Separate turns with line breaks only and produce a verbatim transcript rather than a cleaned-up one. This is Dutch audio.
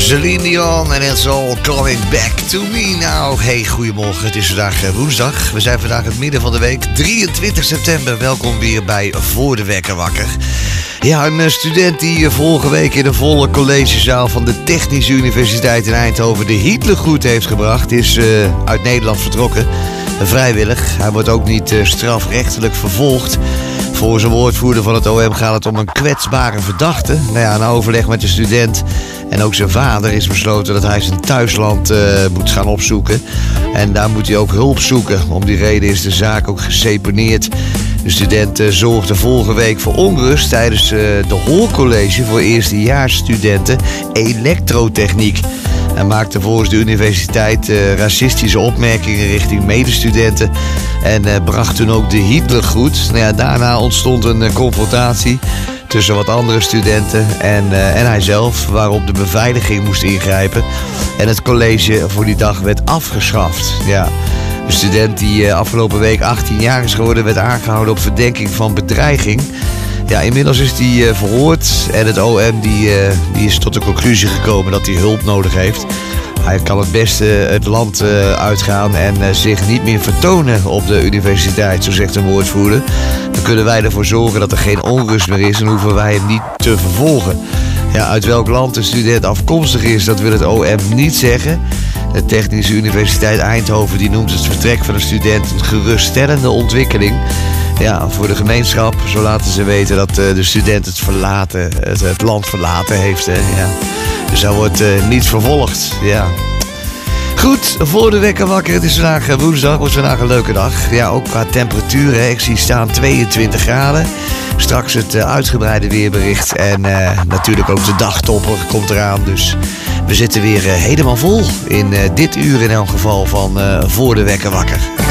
Celine Dion en It's All Coming Back to Me now. Hey, goedemorgen. Het is vandaag woensdag. We zijn vandaag het midden van de week, drieëntwintig september. Welkom weer bij Voor de Wekker Wakker. Ja, een student die vorige week in de volle collegezaal van de Technische Universiteit in Eindhoven de Hitlergroet heeft gebracht, is uh, uit Nederland vertrokken. Vrijwillig. Hij wordt ook niet uh, strafrechtelijk vervolgd. Voor zijn woordvoerder van het O M gaat het om een kwetsbare verdachte. Nou ja, na overleg met de student en ook zijn vader is besloten dat hij zijn thuisland uh, moet gaan opzoeken. En daar moet hij ook hulp zoeken. Om die reden is de zaak ook geseponeerd. De student uh, zorgde vorige week voor onrust tijdens uh, de hoorcollege voor eerstejaarsstudenten elektrotechniek. Hij maakte volgens de universiteit uh, racistische opmerkingen richting medestudenten en uh, bracht toen ook de Hitlergroet. Nou ja, daarna ontstond een uh, confrontatie tussen wat andere studenten en, uh, en hijzelf, waarop de beveiliging moest ingrijpen en het college voor die dag werd afgeschaft. Ja. De student die uh, afgelopen week achttien jaar is geworden, werd aangehouden op verdenking van bedreiging. Ja, inmiddels is hij uh, verhoord en het O M die, uh, die is tot de conclusie gekomen dat hij hulp nodig heeft. Hij kan het beste het land uh, uitgaan en uh, zich niet meer vertonen op de universiteit, zo zegt een woordvoerder. Dan kunnen wij ervoor zorgen dat er geen onrust meer is en hoeven wij hem niet te vervolgen. Ja, uit welk land de student afkomstig is, dat wil het O M niet zeggen. De Technische Universiteit Eindhoven die noemt het vertrek van de student een geruststellende ontwikkeling. Ja, voor de gemeenschap, zo laten ze weten dat uh, de student het, verlaten, het, het land verlaten heeft. Hè, ja. Dus hij wordt uh, niet vervolgd. Ja. Goed, voor de wekker wakker. Het is vandaag uh, woensdag, wordt vandaag een leuke dag. Ja, ook qua temperatuur. Hè. Ik zie staan tweeëntwintig graden. Straks het uh, uitgebreide weerbericht. En uh, natuurlijk ook de dagtopper komt eraan. Dus we zitten weer uh, helemaal vol in uh, dit uur in elk geval van uh, Voor de Wekker Wakker.